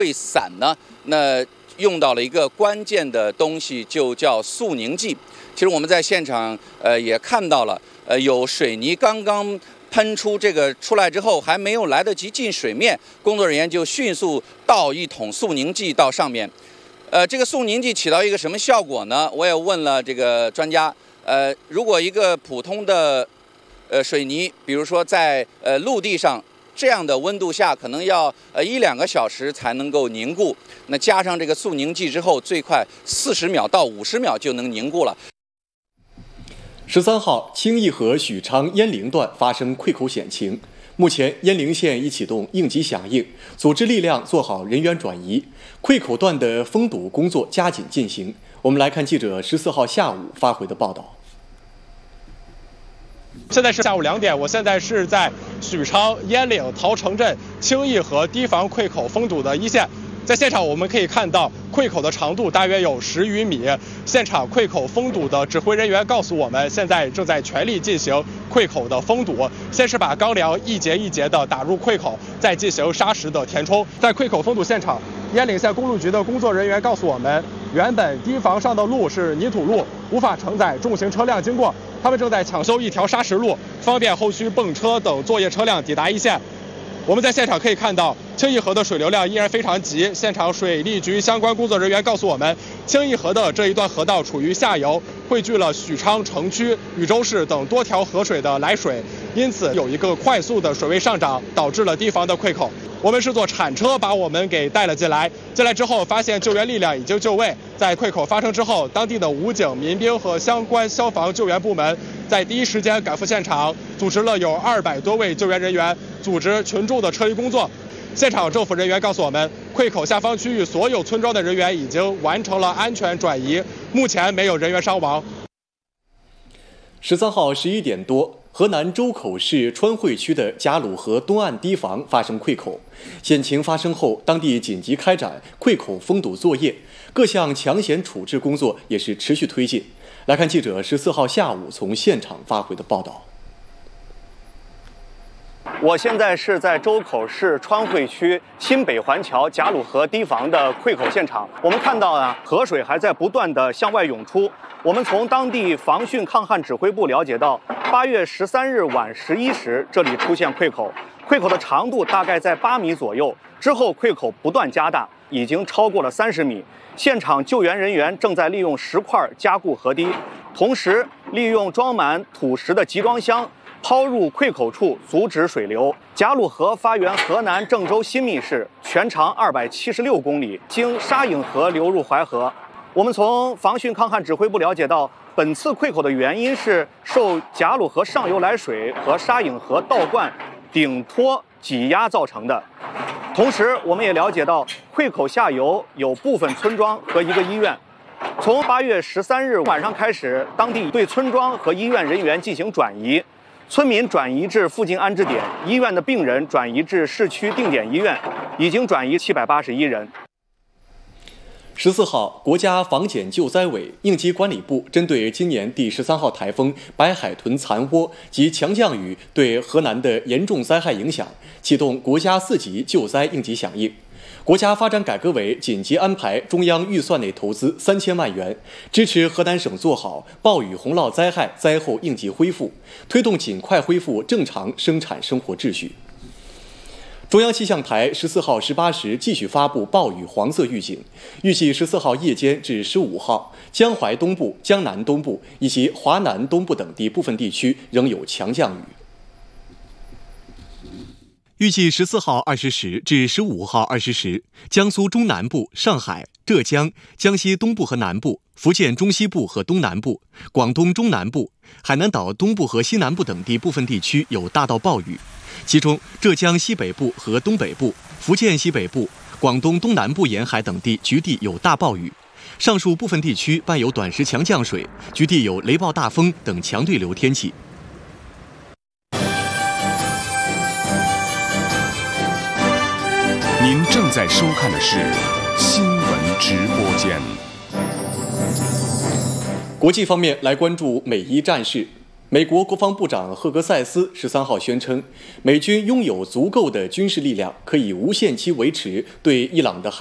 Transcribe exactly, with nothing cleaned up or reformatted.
会散呢，那用到了一个关键的东西，就叫速凝剂。其实我们在现场呃也看到了，呃有水泥刚刚喷出这个出来之后，还没有来得及进水面，工作人员就迅速倒一桶速凝剂到上面。呃，这个速凝剂起到一个什么效果呢？我也问了这个专家，呃，如果一个普通的呃水泥，比如说在呃陆地上。这样的温度下，可能要呃一两个小时才能够凝固。那加上这个速凝剂之后，最快四十秒到五十秒就能凝固了。 十三号，清义河许昌鄢陵段发生溃口险情，目前鄢陵县已启动应急响应，组织力量做好人员转移，溃口段的封堵工作加紧进行。我们来看记者十四号下午发回的报道。 现在是下午两点，我现在是在许昌鄢陵陶城镇清义河堤防溃口封堵的一线，在现场我们可以看到溃口的长度大约有十余米，现场溃口封堵的指挥人员告诉我们，现在正在全力进行溃口的封堵，先是把钢梁一节一节的打入溃口，再进行砂石的填充。在溃口封堵现场，鄢陵县公路局的工作人员告诉我们，原本堤防上的路是泥土路，无法承载重型车辆经过，他们正在抢修一条砂石路，方便后续泵车等作业车辆抵达一线。我们在现场可以看到，清义河的水流量依然非常急。现场水利局相关工作人员告诉我们，清义河的这一段河道处于下游，汇聚了许昌城区、禹州市等多条河水的来水，因此有一个快速的水位上涨，导致了堤防的溃口。我们是坐铲车把我们给带了进来，进来之后发现救援力量已经就位。在溃口发生之后，当地的武警、民兵和相关消防救援部门在第一时间赶赴现场，组织了有二百多位救援人员，组织群众的撤离工作。现场政府人员告诉我们，溃口下方区域所有村庄的人员已经完成了安全转移，目前没有人员伤亡。 十三号十一点多，河南周口市川汇区的贾鲁河东岸堤防发生溃口，险情发生后，当地紧急开展溃口封堵作业，各项抢险处置工作也是持续推进。来看记者十四号下午从现场发回的报道。 我现在是在周口市川汇区新北环桥贾鲁河堤防的溃口现场。我们看到啊，河水还在不断的向外涌出。我们从当地防汛抗旱指挥部了解到，八月十三日晚十一时，这里出现溃口，溃口的长度大概在八米左右。之后溃口不断加大，已经超过了三十米。现场救援人员正在利用石块加固河堤，同时利用装满土石的集装箱抛入溃口处，阻止水流。贾鲁河发源河南郑州新密市，全长二百七十六公里，经沙颍河流入淮河。我们从防汛抗旱指挥部了解到，本次溃口的原因是受贾鲁河上游来水和沙颍河倒灌顶托挤压造成的。同时，我们也了解到，溃口下游有部分村庄和一个医院。从八月十三日晚上开始，当地对村庄和医院人员进行转移，村民转移至附近安置点，医院的病人转移至市区定点医院，已经转移七百八十一人。 十四号，国家防检救灾委应急管理部针对今年第十三号台风白海豚残涡及强降雨对河南的严重灾害影响，启动国家四级救灾应急响应。国家发展改革委紧急安排中央预算内投资三千万元，支持河南省做好暴雨洪涝灾害灾后应急恢复，推动尽快恢复正常生产生活秩序。中央气象台十四号十八时继续发布暴雨黄色预警，预计十四号夜间至十五号，江淮东部、江南东部以及华南东部等地部分地区仍有强降雨。 预计十四号二十时至十五号二十时，江苏中南部、上海、浙江、江西东部和南部、福建中西部和东南部、广东中南部、海南岛东部和西南部等地部分地区有大到暴雨。其中，浙江西北部和东北部、福建西北部、广东东南部沿海等地局地有大暴雨，上述部分地区伴有短时强降水，局地有雷暴大风等强对流天气。 您正在收看的是新闻直播间。 国际方面，来关注美伊战事。 美国国防部长赫格塞斯十三号宣称，美军拥有足够的军事力量，可以无限期维持对伊朗的